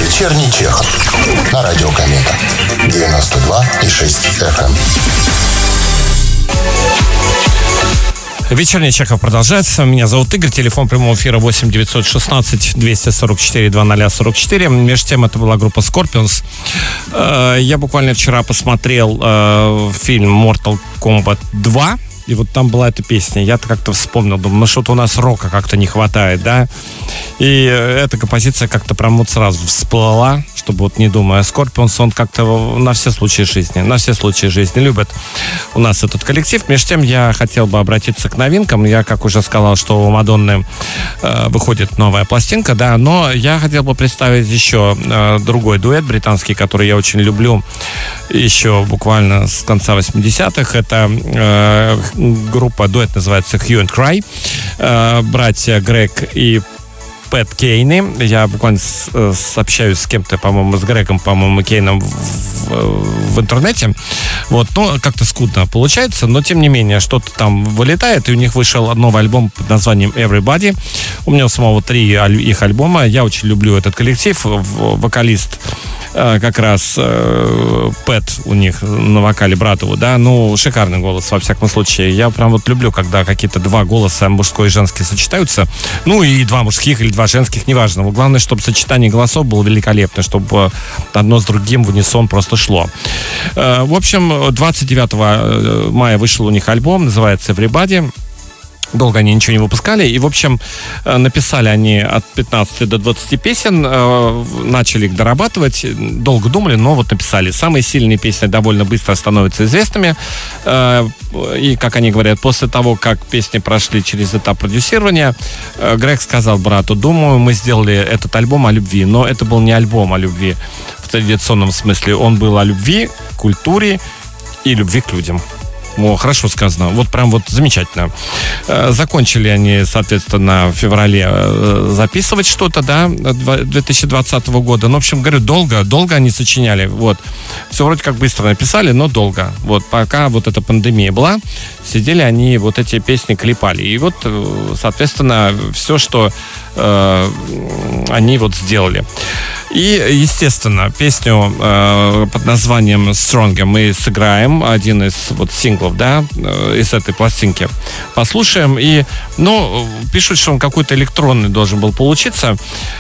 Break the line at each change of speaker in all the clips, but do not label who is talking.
Вечерний Чехов на радио Комета 92,6 FM.
Вечерний Чехов продолжается. Меня зовут Игорь. Телефон прямого эфира 8 916 244 2044. Между тем, это была группа Scorpions. Я буквально вчера посмотрел фильм Mortal Kombat 2. И вот там была эта песня. Я-то как-то вспомнил, думаю, ну что-то у нас рока как-то не хватает, да? И эта композиция как-то прям вот сразу всплыла, чтобы вот не думая. Scorpions, он как-то на все случаи жизни любит у нас этот коллектив. Между тем, я хотел бы обратиться к новинкам. Я, как уже сказал, что у Мадонны выходит новая пластинка, да, но я хотел бы представить еще другой дуэт британский, который я очень люблю еще буквально с конца 80-х. Это группа, дуэт называется Hue and Cry. Братья Грег и Пэт Кейни. Я буквально сообщаюсь с кем-то, по-моему, с Грегом, по-моему, Кейном в интернете. Вот, но как-то скудно получается, но тем не менее, что-то там вылетает, и у них вышел новый альбом под названием Everybody. У меня у самого 3 их альбома. Я очень люблю этот коллектив. Вокалист как раз Пэт у них на вокале, брат его, да, ну, шикарный голос, во всяком случае. Я прям вот люблю, когда какие-то 2 голоса, мужской и женский, сочетаются. Ну, и 2 мужских или 2 женских, неважно. Главное, чтобы сочетание голосов было великолепно, чтобы одно с другим в унисон просто шло. В общем, 29 мая вышел у них альбом, называется Everybody. Долго они ничего не выпускали. И, в общем, написали они от 15 до 20 песен. Начали их дорабатывать. Долго думали, но вот написали. Самые сильные песни довольно быстро становятся известными. И, как они говорят, после того, как песни прошли через этап продюсирования, Грег сказал брату: думаю, мы сделали этот альбом о любви. Но это был не альбом о любви в традиционном смысле. Он был о любви, культуре и любви к людям. О, хорошо сказано. Вот прям вот замечательно. Закончили они, соответственно, в феврале записывать что-то, да, 2020 года. Ну, в общем, говорю, долго они сочиняли. Вот. Все вроде как быстро написали, но долго. Вот, пока вот эта пандемия была, сидели они, вот эти песни клепали. И вот, соответственно, все, что они вот сделали. И, естественно, песню под названием Stronger мы сыграем, один из вот синглов, да, из этой пластинки. Послушаем. И, ну, пишут, что он какой-то электронный должен был получиться.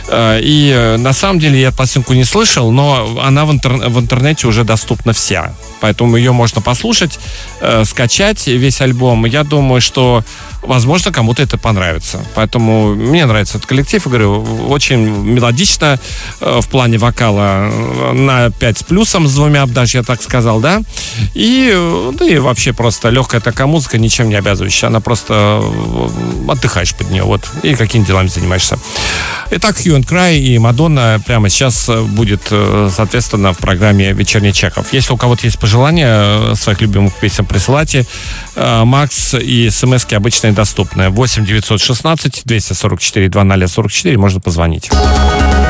И на самом деле я пластинку не слышал, но она в интернете уже доступна вся. Поэтому ее можно послушать, скачать весь альбом. Я думаю, что, возможно, кому-то это понравится. Поэтому мне нравится этот коллектив. Я говорю, очень мелодично в плане вокала, на 5 с плюсом, с 2, даже я так сказал, да. И, да и вообще просто легкая такая музыка, ничем не обязывающая. Она просто отдыхаешь под нее, вот, и какими делами занимаешься. Итак, Hue and Cry и Мадонна прямо сейчас будет, соответственно, в программе «Вечерний Чехов». Если у кого-то есть пожелания своих любимых песен, присылайте. Макс и смс-ки обычные доступны. 8 916 244 2044. Можно позвонить.